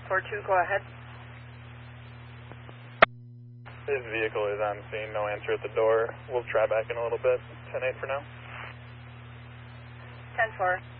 4-2, go ahead. His vehicle is on scene, no answer at the door. We'll try back in a little bit. 10-8 for now. 10-4.